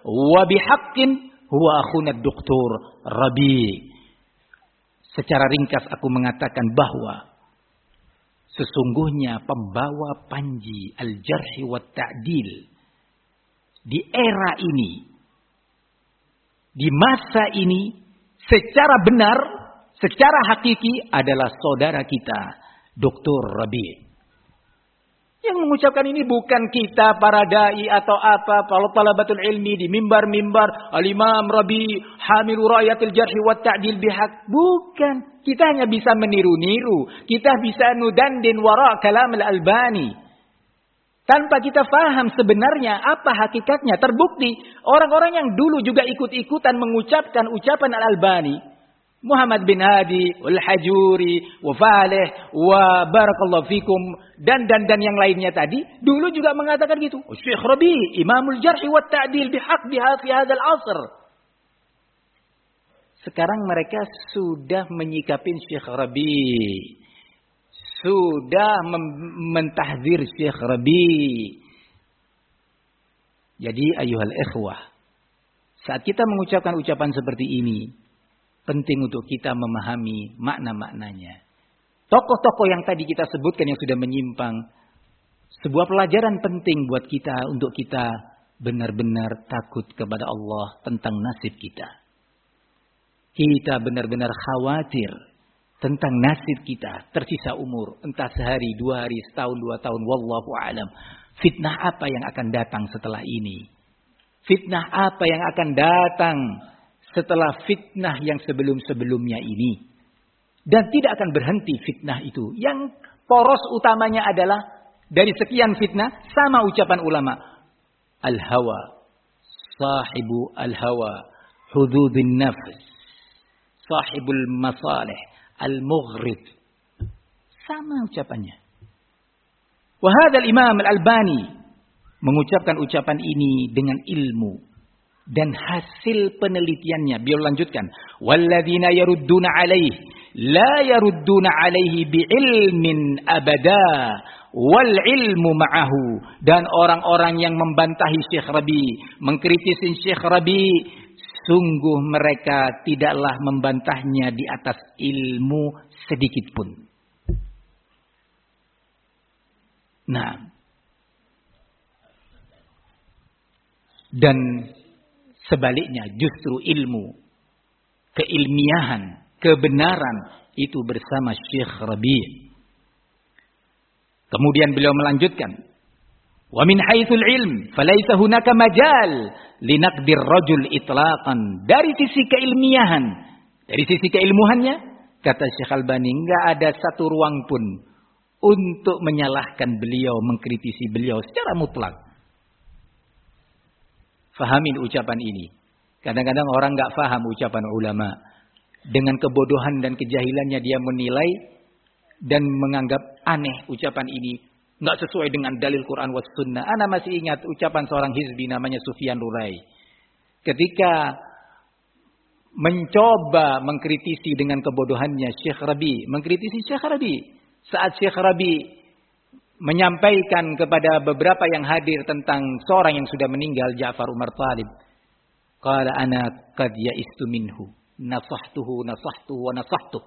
wa bihaqqin huwa akhuna Dr. Rabi. Secara ringkas aku mengatakan bahwa sesungguhnya pembawa panji al-jarh wa ta'dil di era ini, di masa ini, secara benar, secara hakiki adalah saudara kita, Dr. Rabi. Yang mengucapkan ini bukan kita para dai atau apa, para talabatul ilmi di mimbar-mimbar al-Imam Rabi hamilu rayatil jarh wa ta'dil bihaq. Bukan. Kita hanya bisa meniru-niru. Kita bisa nudandin wara kalam al-Albani. Tanpa kita faham sebenarnya apa hakikatnya. Terbukti orang-orang yang dulu juga ikut-ikutan mengucapkan ucapan al-Albani. Muhammad bin Hadi, Al-Hajuri, wa Faleh, wa Barakallahu Fikum, dan yang lainnya tadi, dulu juga mengatakan gitu. Syekh Rabi, Imamul Jarh wa Ta'dil bihaq biha fi hadzal asr. Sekarang mereka sudah menyikapin Syekh Rabi. Sudah mentahdzir Syekh Rabi. Jadi ayuhal ikhwah, saat kita mengucapkan ucapan seperti ini, penting untuk kita memahami makna-maknanya. Tokoh-tokoh yang tadi kita sebutkan yang sudah menyimpang, sebuah pelajaran penting buat kita untuk kita benar-benar takut kepada Allah tentang nasib kita. Kita benar-benar khawatir tentang nasib kita tersisa umur, entah sehari, 2 hari, setahun, 2 tahun, wallahu a'lam. Fitnah apa yang akan datang setelah ini? Fitnah apa yang akan datang setelah fitnah yang sebelum-sebelumnya ini. Dan tidak akan berhenti fitnah itu. Yang poros utamanya adalah dari sekian fitnah, sama ucapan ulama. Al-hawa, sahibu al-hawa, hududin nafs, sahibul masalih, al-mughrid. Sama ucapannya. Wahadal Imam Al-Albani mengucapkan ucapan ini dengan ilmu dan hasil penelitiannya. Beliau lanjutkan, walladzina yarudduna alaihi la yarudduna alaihi biilmin abada wal ilmu ma'ahu. Dan orang-orang yang membantahi Syekh Rabi, mengkritisi Syekh Rabi, sungguh mereka tidaklah membantahnya di atas ilmu sedikit pun. Nah, dan sebaliknya justru ilmu, keilmiahan, kebenaran itu bersama Syekh Rabi'. Kemudian beliau melanjutkan, wa min haitsul ilm falaysa hunaka majal linaqdir rajul itlaqan. Dari sisi keilmiahan, dari sisi keilmuannya, kata Syekh Albani, enggak ada satu ruang pun untuk menyalahkan beliau, mengkritisi beliau secara mutlak. Fahamin ucapan ini. Kadang-kadang orang enggak faham ucapan ulama. Dengan kebodohan dan kejahilannya dia menilai dan menganggap aneh ucapan ini. Enggak sesuai dengan dalil Quran was sunnah. Ana masih ingat ucapan seorang hizbi namanya Sufyan Rurai. Ketika mencoba mengkritisi dengan kebodohannya Syekh Rabi. Mengkritisi Syekh Rabi. Saat Syekh Rabi menyampaikan kepada beberapa yang hadir tentang seorang yang sudah meninggal, Ja'far Umar Talib. Qala ana qad ya'istu minhu. Nasahtuhu wa nasahtuh.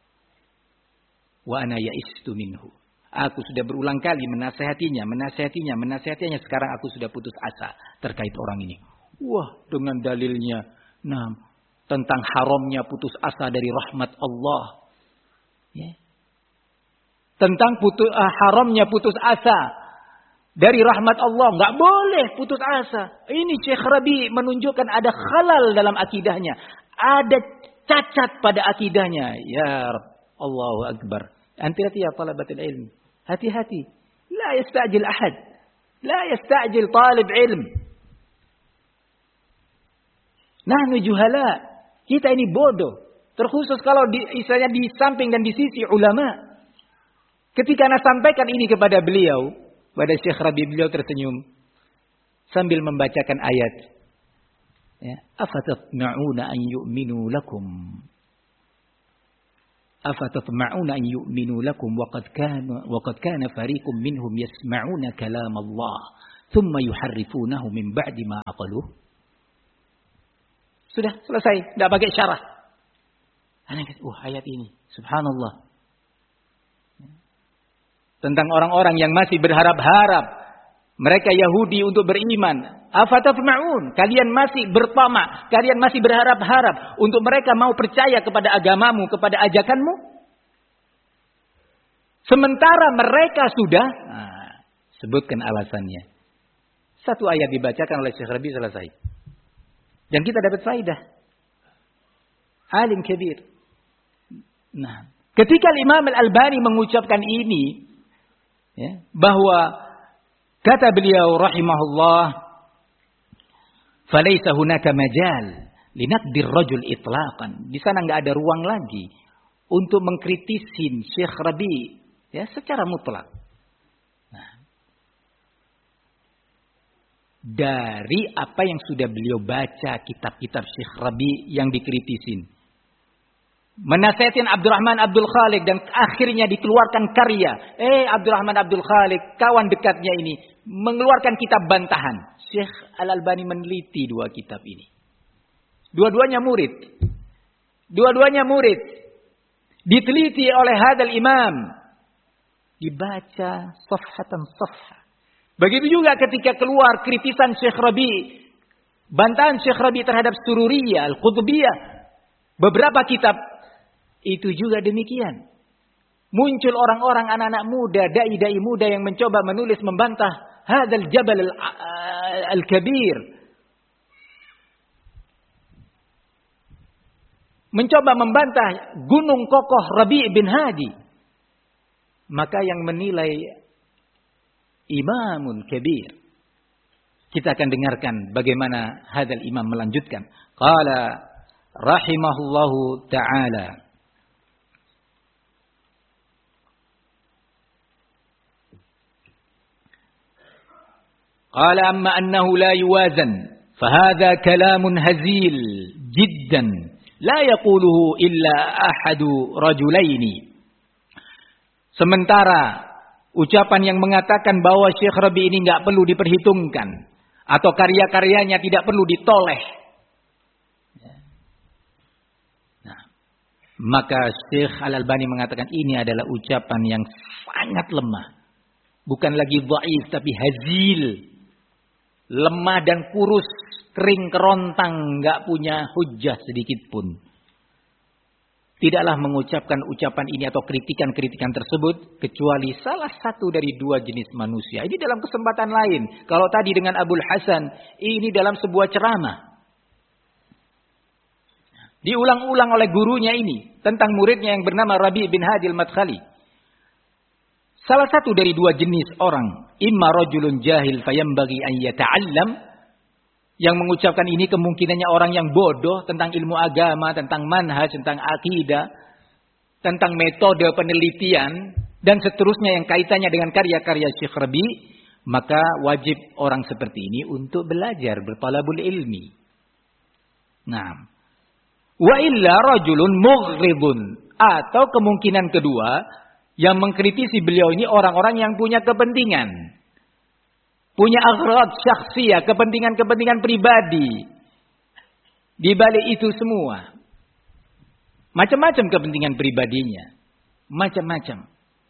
Wa ana ya'istu minhu. Aku sudah berulang kali menasihatinya. Sekarang aku sudah putus asa terkait orang ini. Wah, dengan dalilnya. Nah, tentang haramnya putus asa dari rahmat Allah. Ya. Tentang haramnya putus asa dari rahmat Allah. Enggak boleh putus asa. Ini Syekh Rabi menunjukkan ada khalal dalam akidahnya. Ada cacat pada akidahnya. Ya Rabb. Allahu Akbar. Hati-hati ya talabatul ilm. Hati-hati. La yasta'jil ahad. La yasta'jil talib ilm. Nahnu juhala. Kita ini bodoh. Terkhusus kalau istilahnya di samping dan di sisi ulama. Ketika Anda sampaikan ini kepada beliau, pada Syekh Rabi, beliau tersenyum sambil membacakan ayat. Ya, afatatma'una an yu'minu lakum. Afatatma'una an yu'minu lakum wa qad kana fariqum minhum yasma'una kalam Allah, thumma yuharrifunahu min ba'di ma aqaluh. Sudah selesai, tidak pakai syarah. Ayat ini, subhanallah. Tentang orang-orang yang masih berharap-harap. Mereka Yahudi untuk beriman. Afatatma'un, kalian masih bertamak, kalian masih berharap-harap untuk mereka mau percaya kepada agamamu, kepada ajakanmu. Sementara mereka sudah, sebutkan alasannya. Satu ayat dibacakan oleh Syekh Rabi selesai. Dan kita dapat faidah. Alim kabir. Nah, ketika Imam Al-Albani mengucapkan ini, ya, bahwa kata beliau rahimahullah, "Falaysa hunaka majal linaqdir rajul itlaqan." Di sana enggak ada ruang lagi untuk mengkritisin Syekh Rabi, ya, secara mutlak. Nah, dari apa yang sudah beliau baca kitab-kitab Syekh Rabi yang dikritisin. Menasihatin Abdurrahman Abdul Khaliq dan akhirnya dikeluarkan karya. Abdurrahman Abdul Khaliq, kawan dekatnya ini, mengeluarkan kitab bantahan. Syekh Al-Albani meneliti dua kitab ini. Dua-duanya murid. Diteliti oleh hadal imam. Dibaca safhatan safha. Begitu juga ketika keluar kritisan Syekh Rabi. Bantahan Syekh Rabi terhadap Sururiyah, Al-Qutbiyah. Beberapa kitab itu juga demikian. Muncul orang-orang anak-anak muda, dai-dai muda yang mencoba menulis membantah hadal jabal al-kabir. Mencoba membantah gunung kokoh Rabi' bin Hadi. Maka yang menilai imamun kabir. Kita akan dengarkan bagaimana hadal imam melanjutkan. Qala rahimahullahu ta'ala. قال أما أنه لا يوازن فهذا كلام هزيل جدا لا يقوله إلا أحد رجلين. Sementara ucapan yang mengatakan bahwa Syekh Rabi ini enggak perlu diperhitungkan atau karya-karyanya tidak perlu ditoleh. Nah, maka Syekh Al-Albani mengatakan ini adalah ucapan yang sangat lemah. Bukan lagi dhaif tapi hazil. Lemah dan kurus, kering kerontang, enggak punya hujjah sedikit pun. Tidaklah mengucapkan ucapan ini atau kritikan-kritikan tersebut kecuali salah satu dari dua jenis manusia. Ini dalam kesempatan lain. Kalau tadi dengan Abul Hasan, ini dalam sebuah ceramah. Diulang-ulang oleh gurunya ini tentang muridnya yang bernama Rabi' bin Hadi al-Madkhali. Salah satu dari dua jenis orang, imma rajulun jahil fayambaghi an yata'allam, yang mengucapkan ini kemungkinannya orang yang bodoh tentang ilmu agama, tentang manhaj, tentang akidah, tentang metode penelitian dan seterusnya yang kaitannya dengan karya-karya Syekh Rabi, maka wajib orang seperti ini untuk belajar, bertalabul ilmi. Nah, wa illa rajulun mughridun, atau kemungkinan kedua, yang mengkritisi beliau ini orang-orang yang punya kepentingan. Punya aghrad syakhsiyah, kepentingan-kepentingan pribadi. Di balik itu semua. Macam-macam kepentingan pribadinya. Macam-macam.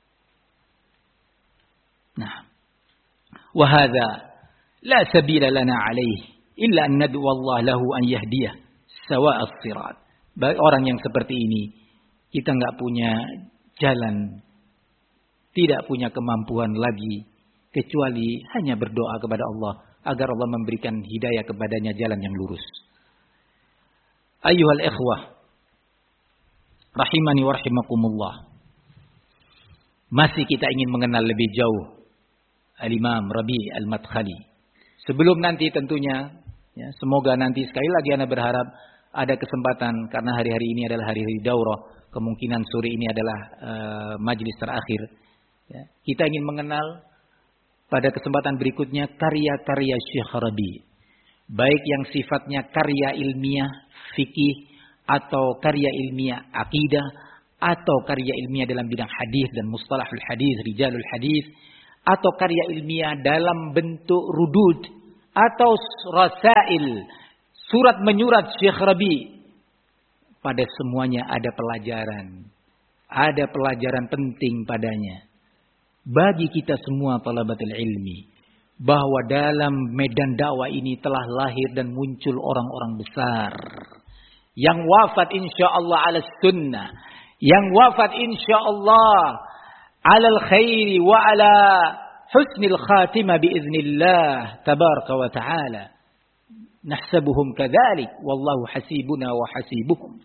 Nah. Wahada la sabila lana alaih. Illa an nad'u Allah lahu an yahdiyah. Sawa as-sirat. Bagi orang yang seperti ini, kita enggak punya jalan, tidak punya kemampuan lagi kecuali hanya berdoa kepada Allah agar Allah memberikan hidayah kepadanya jalan yang lurus. Ayyuhal ikhwah rahimani wa rahimakumullah. Masih kita ingin mengenal lebih jauh Al-Imam Rabi' al-Madkhali. Sebelum nanti tentunya, ya, semoga nanti sekali lagi Anda berharap ada kesempatan karena hari-hari ini adalah hari-hari daurah, kemungkinan sore ini adalah majlis terakhir. Ya, kita ingin mengenal pada kesempatan berikutnya karya-karya Syekh Rabi. Baik yang sifatnya karya ilmiah, fikih, atau karya ilmiah akidah, atau karya ilmiah dalam bidang hadis dan mustalahul hadis, rijalul hadis, atau karya ilmiah dalam bentuk rudud, atau rasail, surat menyurat Syekh Rabi, pada semuanya ada pelajaran. Ada pelajaran penting padanya. Bagi kita semua talabatul ilmi. Bahwa dalam medan dakwah ini telah lahir dan muncul orang-orang besar. Yang wafat insyaallah ala sunnah. Yang wafat insyaallah ala al-khairi wa ala husnil khatimah biiznillah tabaraka wa ta'ala. Nahsabuhum kadzalik wallahu hasibuna wa hasibuhum.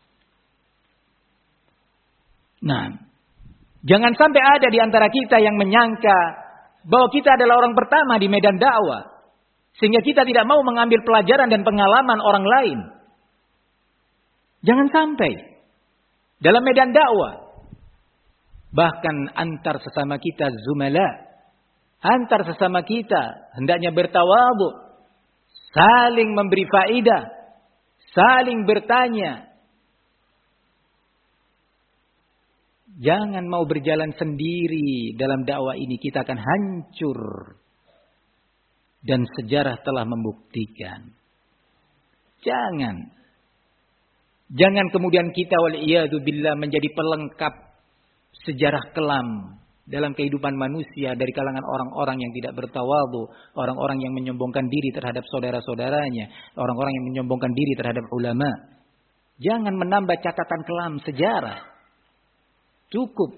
Nah, jangan sampai ada di antara kita yang menyangka bahwa kita adalah orang pertama di medan dakwah, sehingga kita tidak mau mengambil pelajaran dan pengalaman orang lain. Jangan sampai dalam medan dakwah, bahkan antar sesama kita zumala, antar sesama kita hendaknya bertawadhu, saling memberi faidah, saling bertanya. Jangan mau berjalan sendiri dalam dakwah ini, kita akan hancur. Dan sejarah telah membuktikan. Jangan kemudian kita wal'iyadu billah menjadi pelengkap sejarah kelam dalam kehidupan manusia dari kalangan orang-orang yang tidak bertawadhu, orang-orang yang menyombongkan diri terhadap saudara-saudaranya, orang-orang yang menyombongkan diri terhadap ulama. Jangan menambah catatan kelam sejarah. Cukup.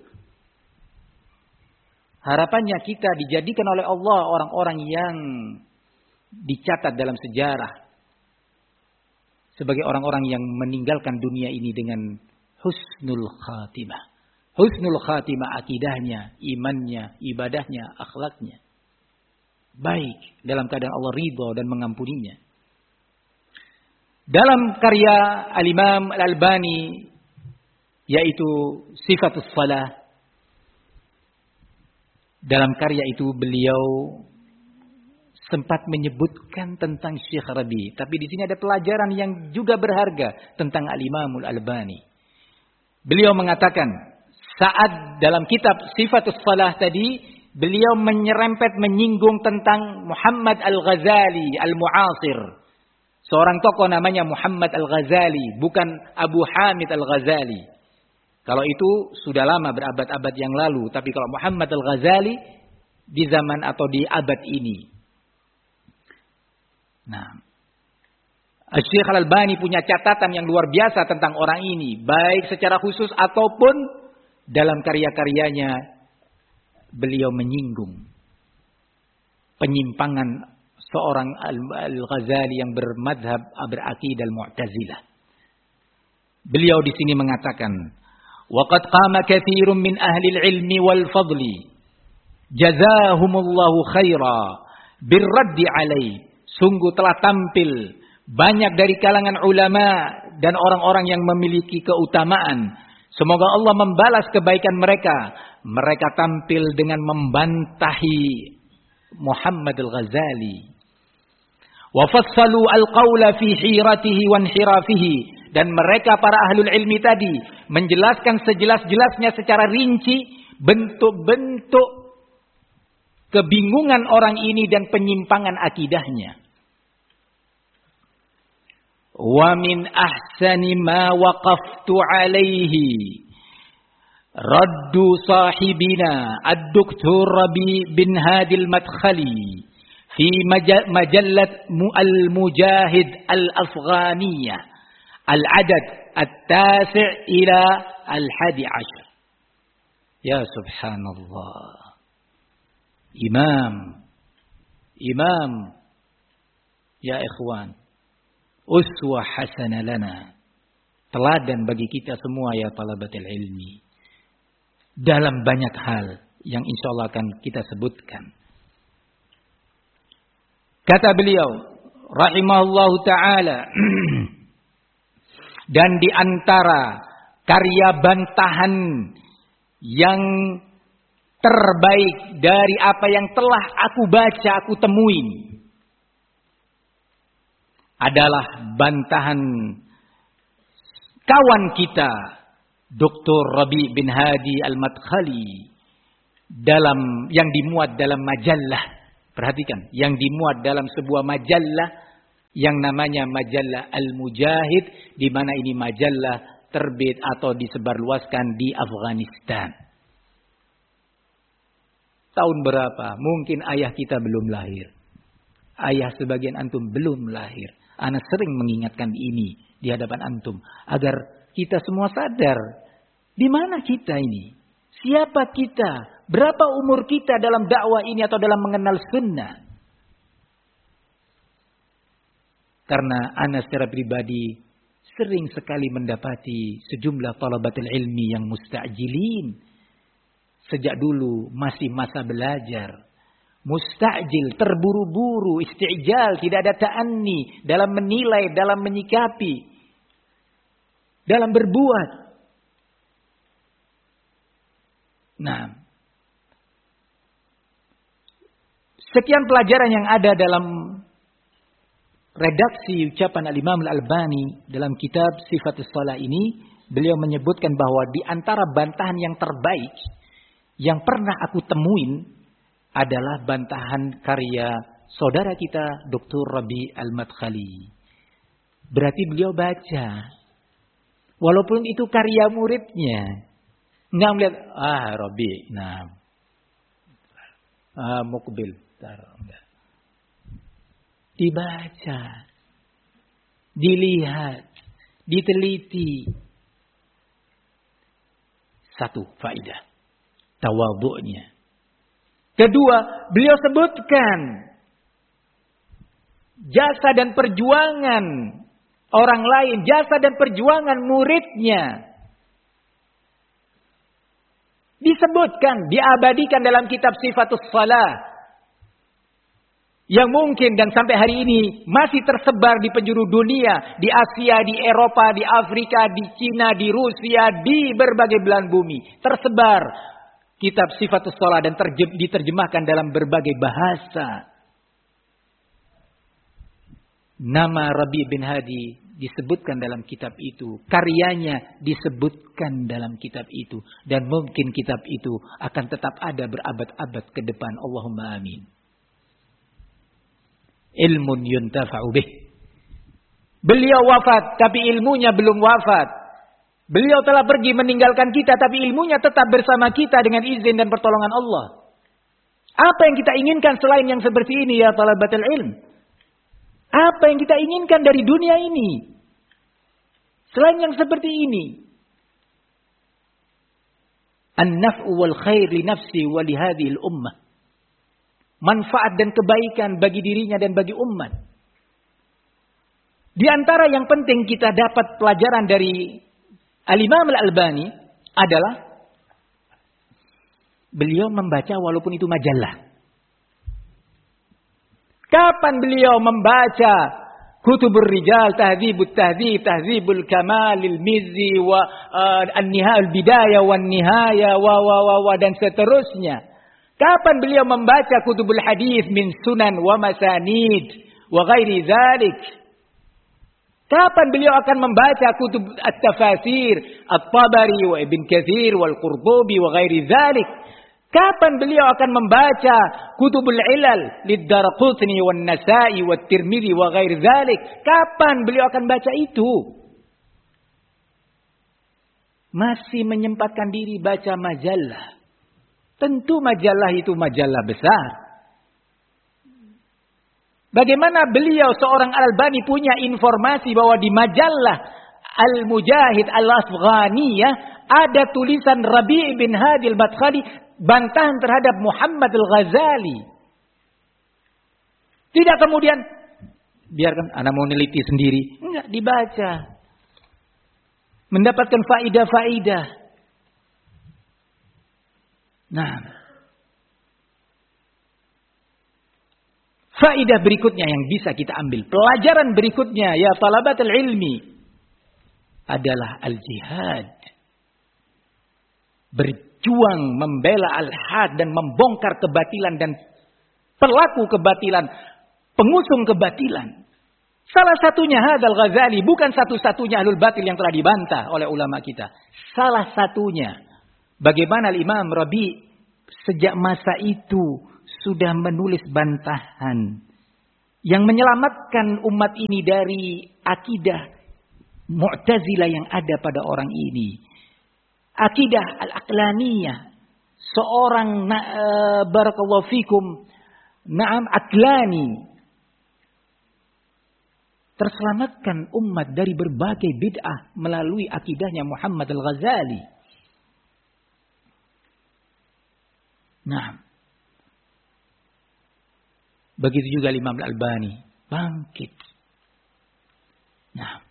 Harapannya kita dijadikan oleh Allah orang-orang yang dicatat dalam sejarah sebagai orang-orang yang meninggalkan dunia ini dengan husnul khatimah. Husnul khatimah akidahnya, imannya, ibadahnya, akhlaknya. Baik dalam keadaan Allah ridha dan mengampuninya. Dalam karya Al-Imam Al-Albani yaitu Sifatus Salah. Dalam karya itu beliau sempat menyebutkan tentang Syekh Rabi. Tapi di sini ada pelajaran yang juga berharga tentang Al-Imam Al-Albani. Beliau mengatakan, saat dalam kitab Sifatus Salah tadi, beliau menyinggung tentang Muhammad Al-Ghazali Al-Mu'asir. Seorang tokoh namanya Muhammad Al-Ghazali, bukan Abu Hamid Al-Ghazali. Kalau itu sudah lama, berabad-abad yang lalu. Tapi kalau Muhammad Al-Ghazali di zaman atau di abad ini. Nah, Syekh Al-Albani punya catatan yang luar biasa tentang orang ini. Baik secara khusus ataupun dalam karya-karyanya beliau menyinggung penyimpangan seorang Al-Ghazali yang bermadhab beraqidah Al-Mu'tazilah. Beliau di sini mengatakan, وَقَدْ قَامَ كَثِيرٌ مِّنْ أَهْلِ الْعِلْمِ وَالْفَضْلِ جَزَاهُمُ اللَّهُ خَيْرًا بِالرَّدِّ عَلَيْهِ. Sungguh telah tampil banyak dari kalangan ulama dan orang-orang yang memiliki keutamaan. Semoga Allah membalas kebaikan mereka. Mereka tampil dengan membantahi Muhammad Al-Ghazali. وَفَصَّلُوا الْقَوْلَ فِي حِيرَتِهِ وَانْحِرَافِهِ. Dan mereka para ahlul ilmi tadi menjelaskan sejelas-jelasnya secara rinci bentuk-bentuk kebingungan orang ini dan penyimpangan akidahnya. Wa min ahsani ma waqaftu alaihi raddu sahibina ad-Doktor Rabi bin Hadi al-Madkhali fi majallat al-Mujahid al-Afghaniyah al-adad at-tasi' ila al-11. Ya subhanallah. Imam. Ya ikhwan. Uswah hasanah lana. Teladan bagi kita semua ya talabatul ilmi. Dalam banyak hal yang insyaallah akan kita sebutkan. Kata beliau rahimahullahu ta'ala, dan di antara karya bantahan yang terbaik dari apa yang telah aku baca, aku temuin, adalah bantahan kawan kita Dr. Rabi bin Hadi al-Madkhali dalam yang dimuat dalam majalah. Perhatikan, yang dimuat dalam sebuah majalah yang namanya majalah Al-Mujahid, di mana ini majalah terbit atau disebarluaskan di Afghanistan. Tahun berapa? Mungkin ayah kita belum lahir. Ayah sebagian antum belum lahir. Ana sering mengingatkan ini di hadapan antum agar kita semua sadar di mana kita ini, siapa kita, berapa umur kita dalam dakwah ini atau dalam mengenal sunnah. Karena ana secara pribadi sering sekali mendapati sejumlah talabatul ilmi yang musta'jilin. Sejak dulu masih masa belajar. Musta'jil, terburu-buru, isti'jal, tidak ada ta'anni dalam menilai, dalam menyikapi, dalam berbuat. Nah, sekian pelajaran yang ada dalam redaksi ucapan Al-Imam Al-Albani dalam kitab Sifatus Shalah ini, beliau menyebutkan bahwa di antara bantahan yang terbaik yang pernah aku temuin adalah bantahan karya saudara kita Dr. Rabi Al-Madkhali. Berarti beliau baca. Walaupun itu karya muridnya. Nggak melihat, Rabi, nah. Mukbil. Enggak. Dibaca. Dilihat. Diteliti. Satu faidah. Tawadhu'nya. Kedua, beliau sebutkan jasa dan perjuangan orang lain, jasa dan perjuangan muridnya. Disebutkan, diabadikan dalam kitab Sifatus Shalah. Yang mungkin dan sampai hari ini masih tersebar di penjuru dunia, di Asia, di Eropa, di Afrika, di Cina, di Rusia, di berbagai belahan bumi. Tersebar kitab Sifatus Shalah dan diterjemahkan dalam berbagai bahasa. Nama Rabi bin Hadi disebutkan dalam kitab itu. Karyanya disebutkan dalam kitab itu. Dan mungkin kitab itu akan tetap ada berabad-abad ke depan. Allahumma amin. Ilmun yuntafa'u bih. Beliau wafat tapi ilmunya belum wafat. Beliau telah pergi meninggalkan kita, tapi ilmunya tetap bersama kita dengan izin dan pertolongan Allah. Apa yang kita inginkan selain yang seperti ini ya talabatul ilm? Apa yang kita inginkan dari dunia ini? Selain yang seperti ini. An-naf'u wal khair li nafsi wa li hadhil ummah. Manfaat dan kebaikan bagi dirinya dan bagi umat. Di antara yang penting kita dapat pelajaran dari Al-Imam Al-Albani adalah beliau membaca walaupun itu majalah. Kapan beliau membaca Kutubur Rijal, Tahdzibut Tahdzib, Tahdzibul Kamalil Mizzi wa An-Nihayah Al-Bidayah wan Nihayah wa dan seterusnya. Kapan beliau membaca Kutubul Hadis min Sunan wa Masanid wa ghairi dzalik? Kapan beliau akan membaca kutub at-tafasir At-Tabari wa Ibn Katsir wal Qurtubi wa ghairi dzalik? Kapan beliau akan membaca kutubul ilal lid-Darqutni wan Nasa'i wat Tirmidzi wa ghairi dzalik? Kapan beliau akan baca itu? Masih menyempatkan diri baca majalah. Tentu majalah itu majalah besar. Bagaimana beliau seorang Al-Albani punya informasi bahwa di majalah Al-Mujahid Al-Afghaniyah ada tulisan Rabi' bin Hadi Al-Madkhali bantahan terhadap Muhammad Al-Ghazali. Tidak kemudian biarkan anak mau neliti sendiri, enggak, dibaca. Mendapatkan faidah-faidah. Nah, faidah berikutnya yang bisa kita ambil, pelajaran berikutnya ya talabatul ilmi adalah al-jihad. Berjuang membela al-haq dan membongkar kebatilan dan pelaku kebatilan, pengusung kebatilan. Salah satunya Hadzal Ghazali, bukan satu-satunya ahlul batil yang telah dibantah oleh ulama kita. Salah satunya bagaimana Imam Rabi' sejak masa itu sudah menulis bantahan Yang menyelamatkan umat ini dari akidah Mu'tazilah yang ada pada orang ini. Akidah al-aqlaniyah. Seorang barakallahu fikum aqlani. Terselamatkan umat dari berbagai bid'ah melalui akidahnya Muhammad al-Ghazali. Nah, begitu juga Imam Al-Albani bangkit. Nah,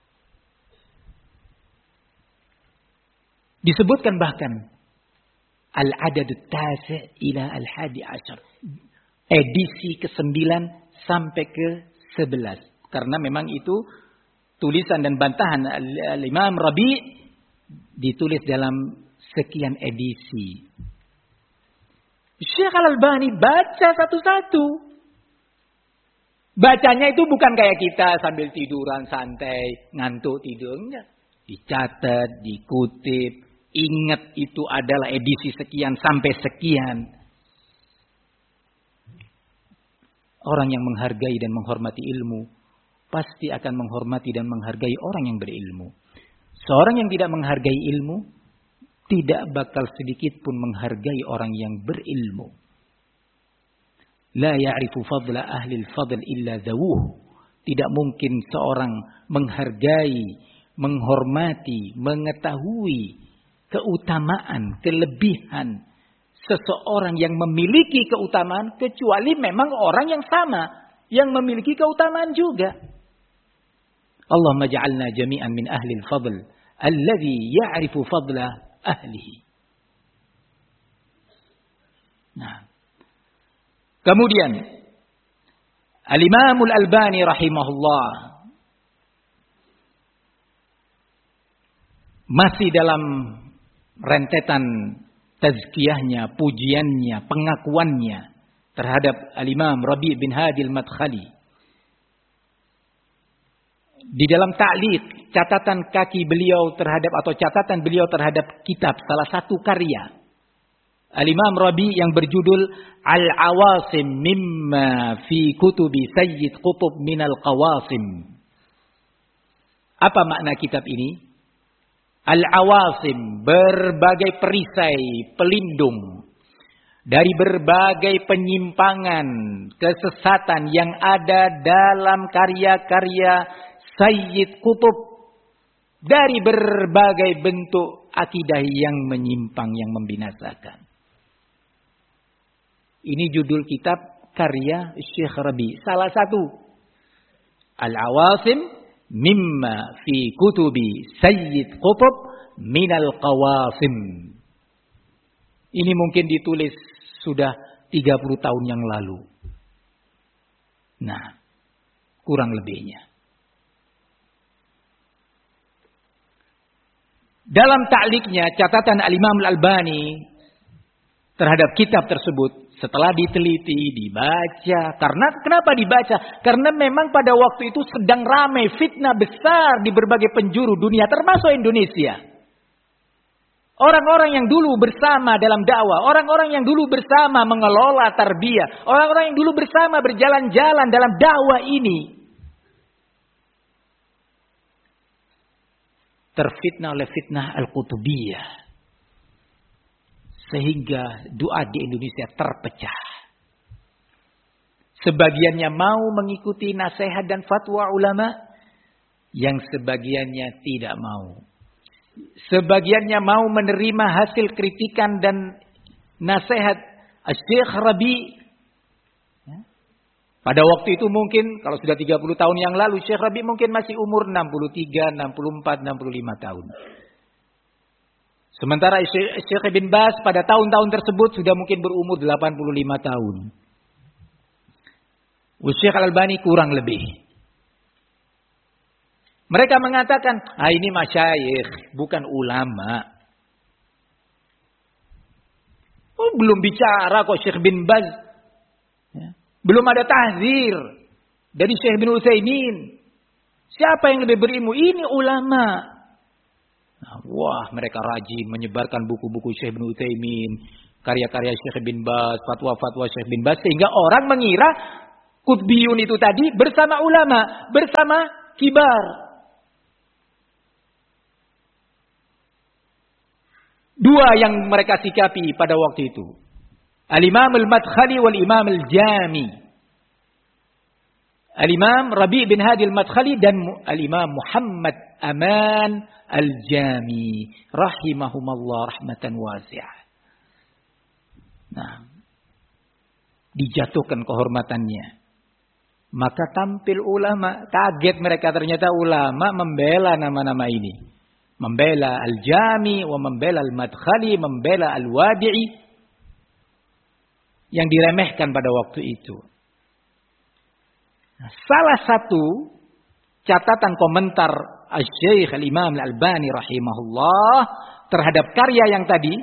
disebutkan bahkan al-adadut tasi' ila al-11. Edisi ke-9 sampai ke-11. Karena memang itu tulisan dan bantahan Imam Rabi' ditulis dalam sekian edisi. Syekh Al-Albani baca satu-satu. Bacanya itu bukan kayak kita sambil tiduran santai, ngantuk tidur. Enggak. Dicatat, dikutip, ingat itu adalah edisi sekian sampai sekian. Orang yang menghargai dan menghormati ilmu pasti akan menghormati dan menghargai orang yang berilmu. Seorang yang tidak menghargai ilmu tidak bakal sedikit pun menghargai orang yang berilmu. La ya'rifu fadla ahli al-fadl illa dhawuh. Tidak mungkin seorang menghargai, menghormati, mengetahui keutamaan, kelebihan seseorang yang memiliki keutamaan kecuali memang orang yang sama yang memiliki keutamaan juga. Allahumma ja'alna jami'an min ahli al-fadl alladhi ya'rifu fadla ahlihi. Nah, kemudian Al-Imam Al-Albani rahimahullah masih dalam rentetan tazkiyahnya, pujiannya, pengakuannya terhadap Al-Imam Rabi' bin Hadi Al-Madkhali. Di dalam ta'liq, catatan kaki beliau terhadap atau catatan beliau terhadap kitab salah satu karya Al-Imam Rabi' yang berjudul Al-Awasim mimma fi kutubi Sayyid Qutb minal Qawasim. Apa makna kitab ini? Al-Awasim, berbagai perisai, pelindung dari berbagai penyimpangan, kesesatan yang ada dalam karya-karya Sayyid Qutb dari berbagai bentuk akidah yang menyimpang, yang membinasakan. Ini judul kitab karya Syekh Rabi. Salah satu. Al-Awasim mimma fi kutubi Sayyid Qutb minal Qawasim. Ini mungkin ditulis sudah 30 tahun yang lalu. Nah, kurang lebihnya. Dalam ta'liqnya, catatan Al-Imam Al-Albani terhadap kitab tersebut, setelah diteliti, dibaca. Karena kenapa dibaca? Karena memang pada waktu itu sedang ramai fitnah besar di berbagai penjuru dunia, termasuk Indonesia. Orang-orang yang dulu bersama dalam dakwah, orang-orang yang dulu bersama mengelola tarbiyah, orang-orang yang dulu bersama berjalan-jalan dalam dakwah ini, terfitnah oleh fitnah Al-Qutubiyah. Sehingga doa di Indonesia terpecah. Sebagiannya mau mengikuti nasihat dan fatwa ulama, yang sebagiannya tidak mau. Sebagiannya mau menerima hasil kritikan dan nasihat Syekh Rabi. Pada waktu itu mungkin, kalau sudah 30 tahun yang lalu, Syekh Rabi mungkin masih umur 63, 64, 65 tahun. Sementara Syekh bin Baz pada tahun-tahun tersebut sudah mungkin berumur 85 tahun. Syekh Al-Albani kurang lebih. Mereka mengatakan, ini masyayikh, bukan ulama. Belum bicara kok Syekh bin Baz. Belum ada tahzir dari Syekh bin Utsaimin. Siapa yang lebih berilmu? Ini ulama. Wah, mereka rajin menyebarkan buku-buku Syekh bin Utsaimin, karya-karya Syekh bin Baz, fatwa-fatwa Syekh bin Baz, sehingga orang mengira Qutbiyun itu tadi bersama ulama, bersama kibar. Dua yang mereka sikapi pada waktu itu. Al-Imam Al-Madkhali wal-Imam Al-Jami. Al-Imam Rabi' bin Hadi Al-Madkhali dan Al-Imam Muhammad Aman Al-Jami. Rahimahumallah rahmatan wasi'ah. Nah, dijatuhkan kehormatannya. Maka tampil ulama, kaget mereka ternyata ulama membela nama-nama ini. Membela Al-Jami, membela Al-Madkhali, membela Al-Wadi'i. Yang diremehkan pada waktu itu. Salah satu catatan komentar Al-Syeikh Al-Imam Al-Albani rahimahullah terhadap karya yang tadi.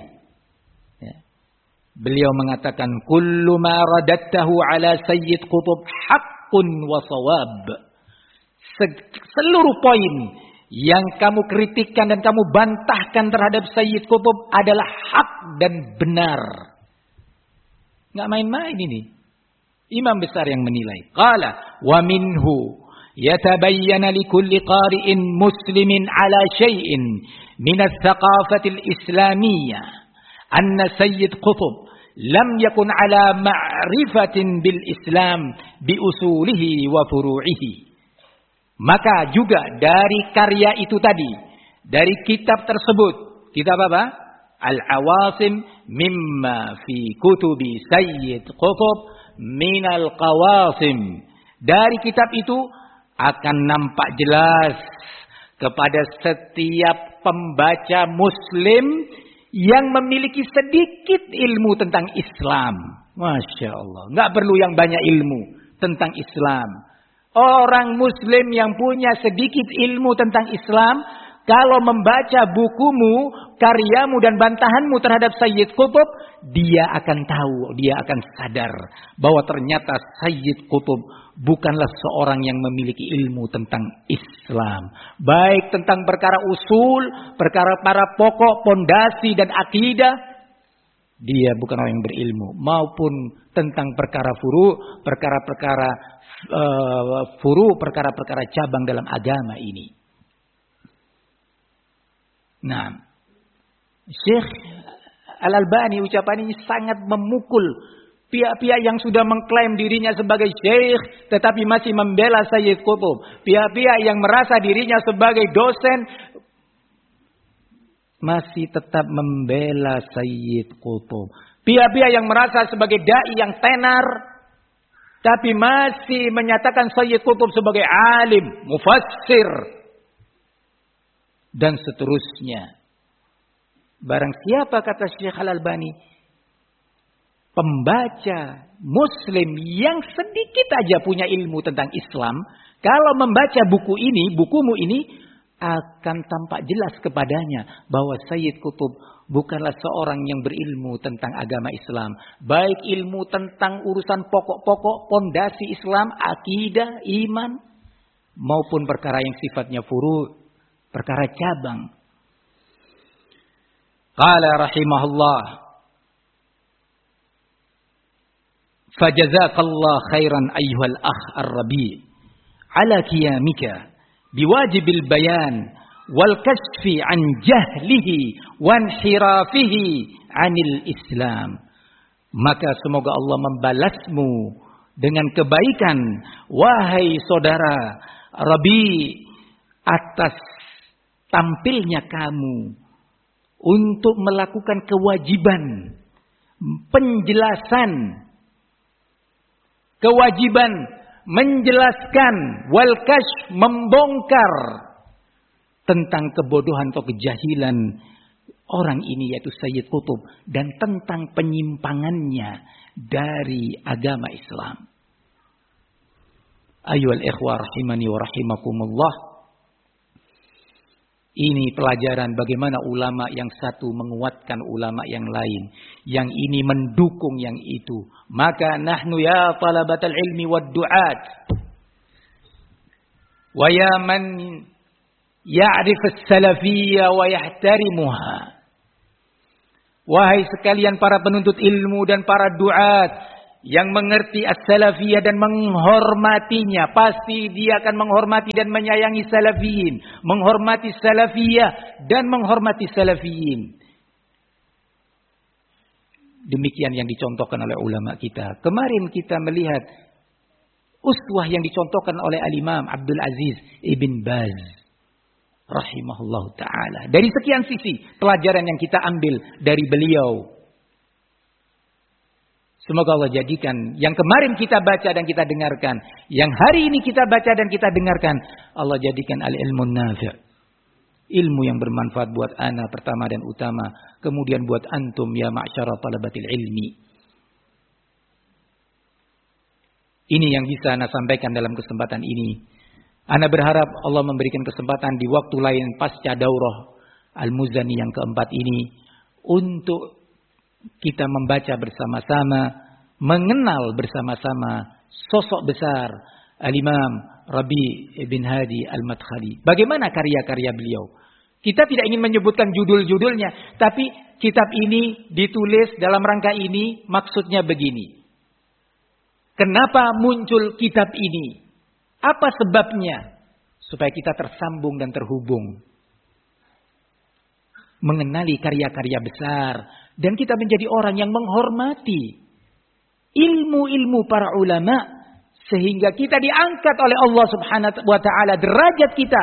Beliau mengatakan, kullu ma radattahu ala Sayyid Qutb haqqun wa shawab. Seluruh poin yang kamu kritikkan dan kamu bantahkan terhadap Sayyid Qutb adalah hak dan benar. Enggak main-main ini. Imam besar yang menilai. Qala wa minhu yatabayyana likulli qari'in muslimin ala syai'in min al-thaqafati al-islamiyyah anna Sayyid Qutb lam yakun ala ma'rifatin bil Islam bi usulihi wa furu'ihi. Maka juga dari karya itu tadi, dari kitab tersebut, kitab apa? Al-Awasim mimma fi kutubi Sayyid Qutb minal qawasim. Dari kitab itu akan nampak jelas kepada setiap pembaca muslim yang memiliki sedikit ilmu tentang Islam. Masya Allah. Nggak perlu yang banyak ilmu tentang Islam. Orang muslim yang punya sedikit ilmu tentang Islam, kalau membaca bukumu, karyamu dan bantahanmu terhadap Sayyid Qutb, dia akan tahu, dia akan sadar bahwa ternyata Sayyid Qutb bukanlah seorang yang memiliki ilmu tentang Islam. Baik tentang perkara usul, perkara para pokok, pondasi dan akidah, dia bukan orang yang berilmu. Maupun tentang perkara furu, perkara-perkara perkara-perkara cabang dalam agama ini. Nah, Syekh Al-Albani ucapan ini sangat memukul pihak-pihak yang sudah mengklaim dirinya sebagai syekh tetapi masih membela Sayyid Qutb. Pihak-pihak yang merasa dirinya sebagai dosen masih tetap membela Sayyid Qutb. Pihak-pihak yang merasa sebagai dai yang tenar tapi masih menyatakan Sayyid Qutb sebagai alim, mufassir dan seterusnya. Barang siapa, kata Syekh Al-Albani, pembaca muslim yang sedikit aja punya ilmu tentang Islam, kalau membaca bukumu ini akan tampak jelas kepadanya bahwa Sayyid Qutb bukanlah seorang yang berilmu tentang agama Islam. Baik ilmu tentang urusan pokok-pokok pondasi Islam, akidah, iman, maupun perkara yang sifatnya furu', perkara cabang. Qala rahimahullah, fajazakallah khairan ayyuhal akh ar-Rabi' ala qiyamika biwajibil bayan wal kashfi an jahlihi wa inhirafihi anil Islam. Maka semoga Allah membalasmu dengan kebaikan, wahai saudara Rabi', atas tampilnya kamu untuk melakukan kewajiban penjelasan, kewajiban menjelaskan, wal kashf membongkar tentang kebodohan atau kejahilan orang ini yaitu Sayyid Qutb dan tentang penyimpangannya dari agama Islam. Ayyuhal ikhwah rahimani wa rahimakumullah. Ini pelajaran bagaimana ulama yang satu menguatkan ulama yang lain. Yang ini mendukung yang itu. Maka nahnu ya talabatal ilmi wad du'at. Wa ya man ya'rif as-salafiyya wa yahtarimuha. Wahai sekalian para penuntut ilmu dan para du'at yang mengerti as-salafiyah dan menghormatinya, pasti dia akan menghormati dan menyayangi salafiyin, menghormati salafiyah dan menghormati salafiyin. Demikian yang dicontohkan oleh ulama kita. Kemarin kita melihat uswah yang dicontohkan oleh Al-Imam Abdul Aziz Ibn Baz rahimahullah ta'ala. Dari sekian sisi pelajaran yang kita ambil dari beliau. Semoga Allah jadikan yang kemarin kita baca dan kita dengarkan, yang hari ini kita baca dan kita dengarkan, Allah jadikan al-ilmun nafi', ilmu yang bermanfaat buat ana pertama dan utama, kemudian buat antum ya ma'syara talabatil ilmi. Ini yang bisa ana sampaikan dalam kesempatan ini. Ana berharap Allah memberikan kesempatan di waktu lain pasca daurah Al-Muzani yang keempat ini untuk kita membaca bersama-sama, mengenal bersama-sama sosok besar Al-Imam Rabi' bin Hadi Al-Madkhali. Bagaimana karya-karya beliau? Kita tidak ingin menyebutkan judul-judulnya, tapi kitab ini ditulis dalam rangka ini, maksudnya begini. Kenapa muncul kitab ini? Apa sebabnya? Supaya kita tersambung dan terhubung. Mengenali karya-karya besar. Dan kita menjadi orang yang menghormati ilmu-ilmu para ulama. Sehingga kita diangkat oleh Allah subhanahu wa ta'ala derajat kita.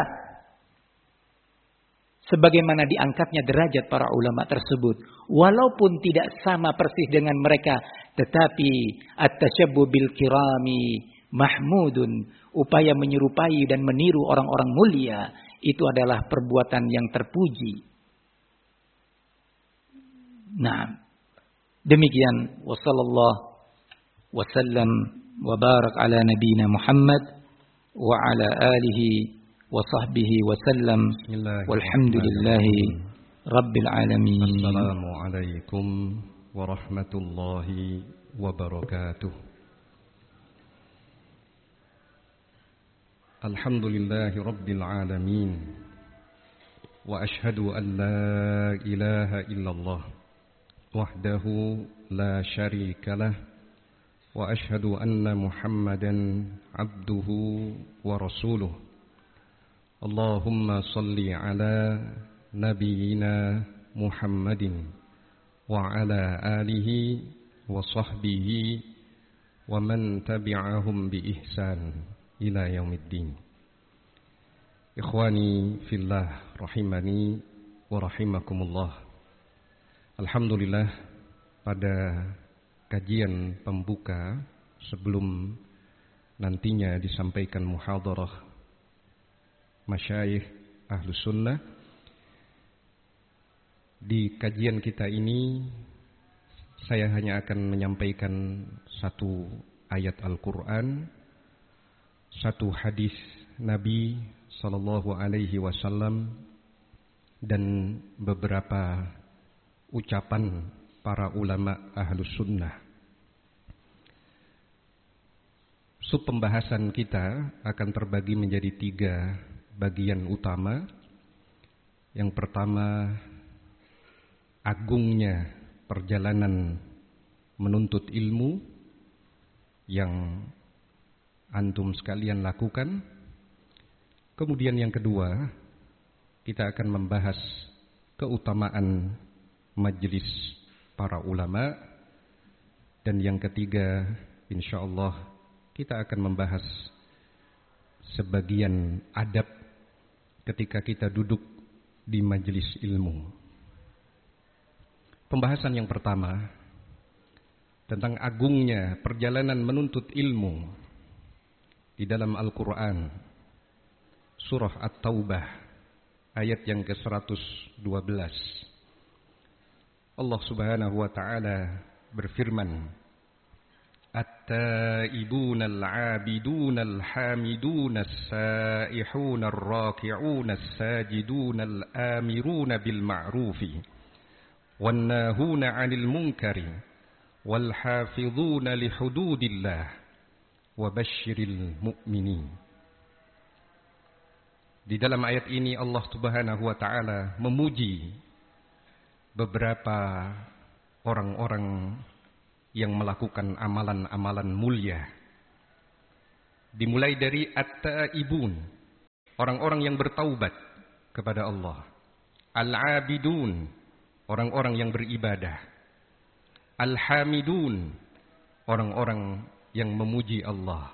Sebagaimana diangkatnya derajat para ulama tersebut. Walaupun tidak sama persis dengan mereka. Tetapi at-tashabbuh bil kirami mahmudun. Upaya menyerupai dan meniru orang-orang mulia. Itu adalah perbuatan yang terpuji. Nah, demikian wa sallallahu wa sallam wa barak ala nabiyina Muhammad wa ala alihi wa sahbihi wa sallam walhamdulillahi rabbil alamin. Assalamu alaikum warahmatullahi wabarakatuh. Alhamdulillahi rabbil alamin. Wa ashhadu an la ilaha illallah wahdahu la syarika lah wa ashhadu anna Muhammadan abduhu wa rasuluh. Allahumma salli ala nabiyyina Muhammadin wa ala alihi wa sahbihi wa man tabi'ahum bi ihsan ila yaumiddin. Ikhwani fillah rahimani wa rahimakumullah. Alhamdulillah, pada kajian pembuka sebelum nantinya disampaikan muhadarah masyayikh Ahlus Sunnah, di kajian kita ini saya hanya akan menyampaikan satu ayat Al-Quran, satu hadis Nabi Sallallahu Alaihi Wasallam, dan beberapa ucapan para ulama Ahlus Sunnah. Sub pembahasan kita akan terbagi menjadi 3 bagian utama. Yang pertama, agungnya perjalanan menuntut ilmu yang antum sekalian lakukan. Kemudian yang kedua, kita akan membahas keutamaan majelis para ulama. Dan yang ketiga, insyaallah kita akan membahas sebagian adab ketika kita duduk di majelis ilmu. Pembahasan yang pertama tentang agungnya perjalanan menuntut ilmu di dalam Al-Quran, surah At-Taubah ayat yang ke-112. Allah Subhanahu wa taala berfirman, At-taibuna al-'abiduna al-hamiduna as-saihuna ar-raki'una as-sajiduna al-amiruna bil ma'rufi wan-nahuna 'anil munkari wal hafizuna li hududillah wa basyiril mu'minin. Di dalam ayat ini Allah Subhanahu wa taala memuji beberapa orang-orang yang melakukan amalan-amalan mulia. Dimulai dari at-taibun, orang-orang yang bertaubat kepada Allah. Al-abidun, orang-orang yang beribadah. Al-hamidun, orang-orang yang memuji Allah.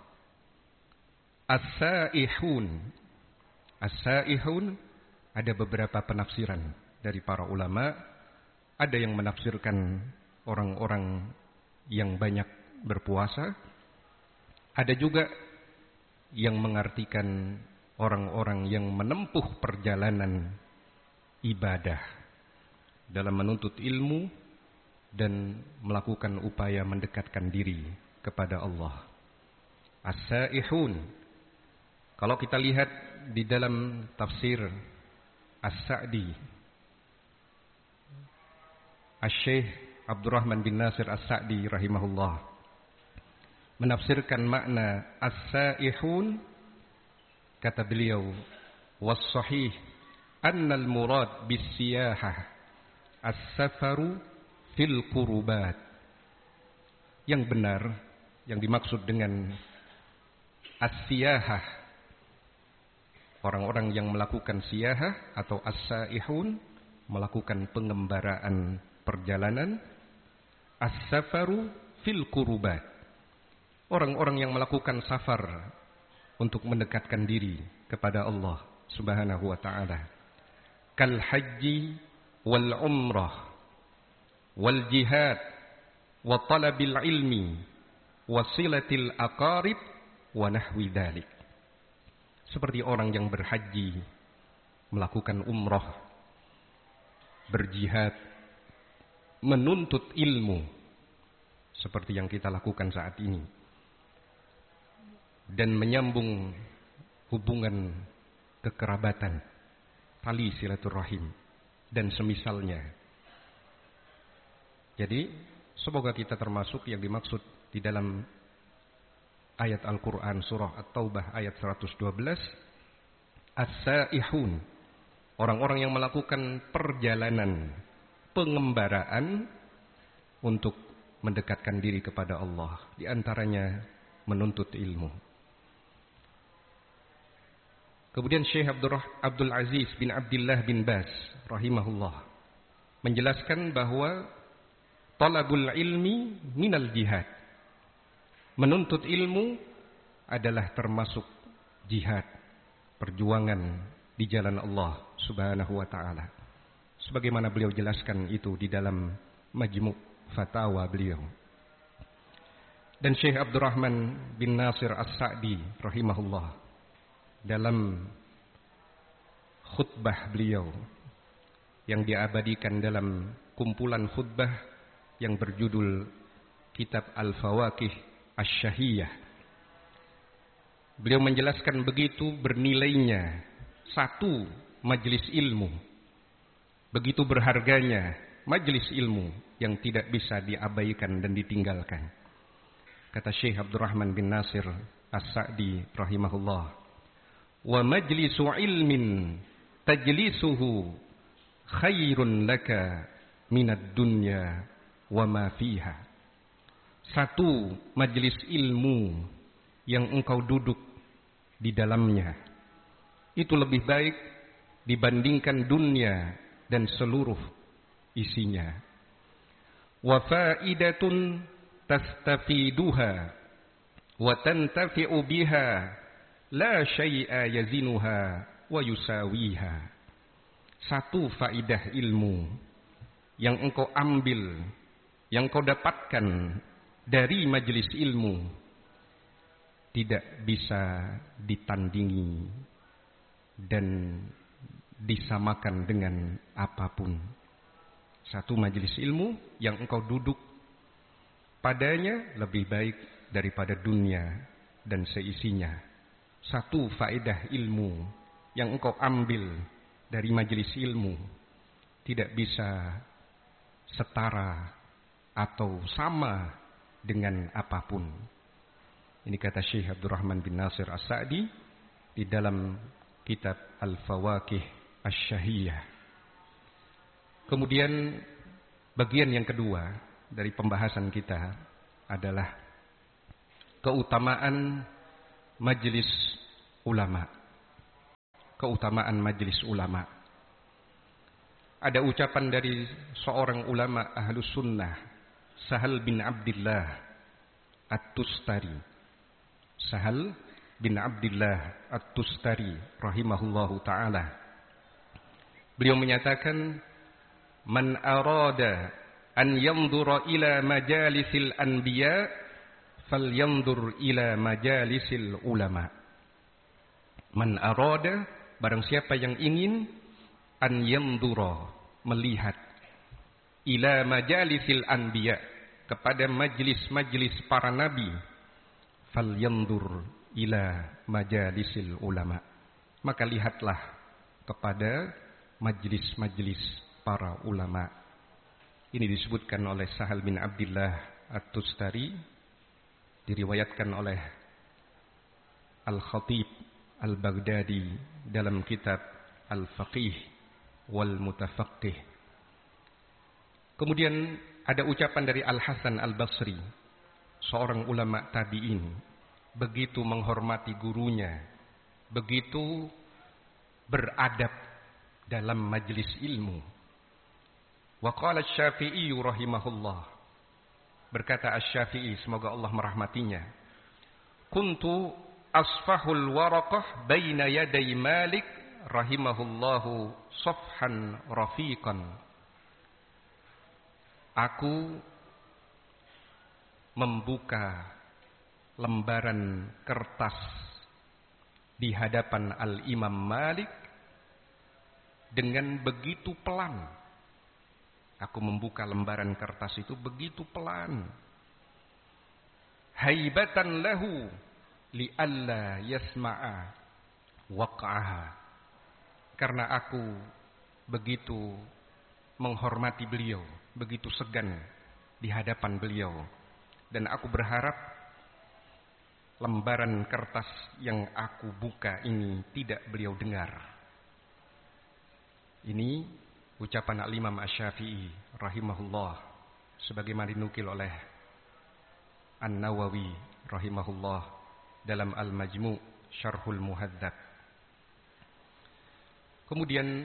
As-saihun, as-saihun ada beberapa penafsiran dari para ulama. Ada yang menafsirkan orang-orang yang banyak berpuasa. Ada juga yang mengartikan orang-orang yang menempuh perjalanan ibadah dalam menuntut ilmu dan melakukan upaya mendekatkan diri kepada Allah. As-saihun, kalau kita lihat di dalam tafsir As-Sa'di, Asy-Syaikh Abdurrahman bin Nasir As-Sa'di rahimahullah menafsirkan makna as-saihun, kata beliau, was-sahih annal murad bis-siyahah as-safaru fil qurubat. Yang benar, yang dimaksud dengan as-siyahah, orang-orang yang melakukan siyahah atau as-saihun, melakukan pengembaraan perjalanan. As-safaru fil qurubat, orang-orang yang melakukan safar untuk mendekatkan diri kepada Allah Subhanahu wa ta'ala. Kal haji wal umrah wal jihad wa talabil ilmi wa silatil aqarib wa nahwi dhalik. Seperti orang yang berhaji, melakukan umrah, berjihad, menuntut ilmu seperti yang kita lakukan saat ini, dan menyambung hubungan kekerabatan, tali silaturahim dan semisalnya. Jadi semoga kita termasuk yang dimaksud di dalam ayat Al-Quran surah At-Taubah ayat 112, as-saihun, orang-orang yang melakukan perjalanan pengembaraan untuk mendekatkan diri kepada Allah, di antaranya menuntut ilmu. Kemudian Syekh Abdul Aziz bin Abdullah bin Baz rahimahullah menjelaskan bahwa talabul ilmi minal jihad, menuntut ilmu adalah termasuk jihad, perjuangan di jalan Allah Subhanahu wa ta'ala, sebagaimana beliau jelaskan itu di dalam Majmu' Fatawa beliau. Dan Syekh Abdurrahman bin Nasir As-Sa'di rahimahullah dalam khutbah beliau yang diabadikan dalam kumpulan khutbah yang berjudul Kitab Al-Fawaqih Asy-Syahiyah, beliau menjelaskan begitu bernilainya satu majelis ilmu, begitu berharganya majelis ilmu yang tidak bisa diabaikan dan ditinggalkan. Kata Syekh Abdurrahman bin Nasir As-Sa'di rahimahullah, wa majlisu ilmin tajlisuhu khairun laka minad dunya wa ma fiha. Satu majelis ilmu yang engkau duduk di dalamnya itu lebih baik dibandingkan dunia dan seluruh isinya. Wa faidatun tastafiduha wa tantafi'u biha la syai'a yazinuha wa yusawiha. Satu faidah ilmu yang engkau ambil, yang kau dapatkan dari majelis ilmu, tidak bisa ditandingi dan disamakan dengan apapun. Satu majelis ilmu yang engkau duduk padanya lebih baik daripada dunia dan seisinya. Satu faedah ilmu yang engkau ambil dari majelis ilmu tidak bisa setara atau sama dengan apapun. Ini kata Syekh Abdurrahman bin Nasir As-Sa'di di dalam kitab Al-Fawaqih Asy-Syahiyah. Kemudian bagian yang kedua dari pembahasan kita adalah keutamaan majelis ulama. Keutamaan majelis ulama. Ada ucapan dari seorang ulama Ahlus Sunnah, Sahal bin Abdullah At-Tustari. Sahal bin Abdullah At-Tustari rahimahullahu ta'ala. Beliau menyatakan, man arada an yanzura ila majalisil anbiya falyanzur ila majalisil ulama. Man arada, barang siapa yang ingin, an yanzura, melihat, ila majalisil anbiya, kepada majlis-majlis para nabi, falyanzur ila majalisil ulama, maka lihatlah kepada majlis-majlis para ulama. Ini disebutkan oleh Sahal bin Abdullah At-Tustari, diriwayatkan oleh Al-Khatib Al-Baghdadi dalam kitab Al-Faqih wal Mutafaqih. Kemudian ada ucapan dari Al-Hasan Al-Basri, seorang ulama tabi'in, begitu menghormati gurunya, begitu beradab dalam majlis ilmu. Wa qala Asy-Syafi'i rahimahullah, berkata Asy-Syafi'i, semoga Allah merahmatinya, kuntu asfahul waraqah baina yaday Malik rahimahullahu safhan rafiqan. Aku membuka lembaran kertas di hadapan Al-Imam Malik dengan begitu pelan. Aku membuka lembaran kertas itu begitu pelan. Haibatan lahu li'alla yasma'a waq'aha. Karena aku begitu menghormati beliau, begitu segan di hadapan beliau, dan aku berharap lembaran kertas yang aku buka ini tidak beliau dengar. Ini ucapan Al-Imam Asy-Syafi'i rahimahullah, sebagaimana dinukil oleh An-Nawawi rahimahullah dalam Al-Majmu' Syarhul Muhadzab. Kemudian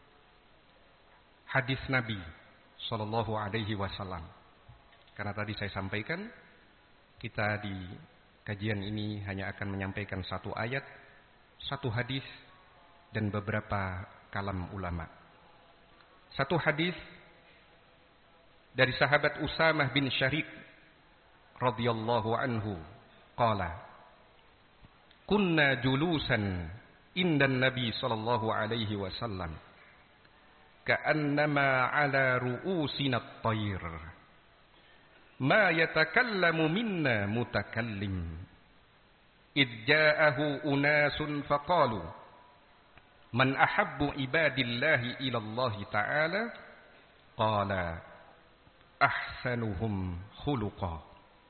hadis Nabi sallallahu alaihi wasallam. Karena tadi saya sampaikan, kita di kajian ini hanya akan menyampaikan satu ayat, satu hadis, dan beberapa kalam ulama. Satu hadis dari sahabat Usamah bin Syarik radhiyallahu anhu, qala, kunna julusan indan Nabi sallallahu alaihi wasallam ka'annama ala ru'usina at-tayr ma yatakallamu minna mutakallim id ja'ahu unasun faqalu man ahabbu ibadillahi ila Allah ta'ala qala ahsanuhum khuluqa.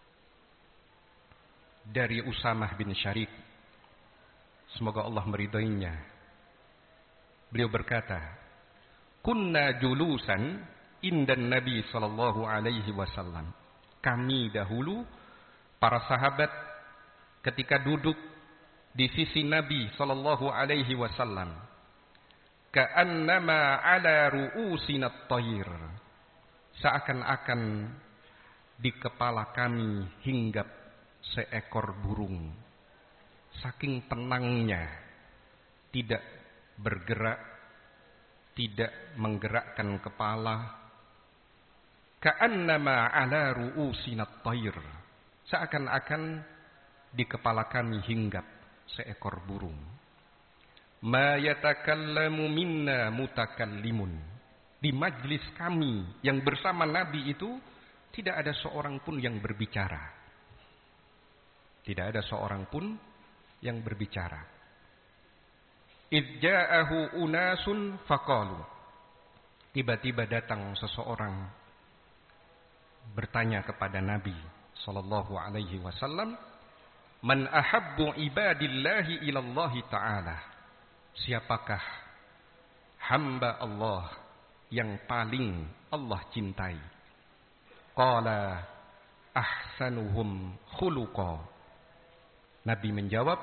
Dari Usamah bin Syarik, semoga Allah meridainya, beliau berkata, kunna julusan indan Nabi sallallahu alaihi wasallam. Kami dahulu para sahabat ketika duduk di sisi Nabi sallallahu alaihi wasallam, ka'annama ala ru'usina at-tayr, seakan-akan di kepala kami hinggap seekor burung. Saking tenangnya, tidak bergerak, tidak menggerakkan kepala. Ka'annama ala ru'usina at-tayr, seakan-akan di kepala kami hinggap seekor burung. Ma yatakallamu minna mutakallimun. Di majlis kami yang bersama Nabi itu tidak ada seorang pun yang berbicara. Tidak ada seorang pun yang berbicara. Idh ja'ahu unasun faqalu. Tiba-tiba datang seseorang bertanya kepada Nabi sallallahu alaihi wasallam, man ahabbu ibadillahi ilallahi ta'ala. Siapakah hamba Allah yang paling Allah cintai? Qala ahsanuhum khuluqa. Nabi menjawab,